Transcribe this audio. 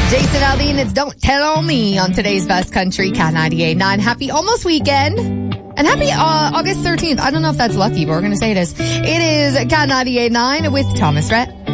Jason Aldean, it's Don't Tell On Me on today's Best Country, Cat 98.9. Happy almost weekend. And happy August 13th. I don't know if that's lucky, but we're going to say it is. It is Cat 98.9 with Thomas Rhett.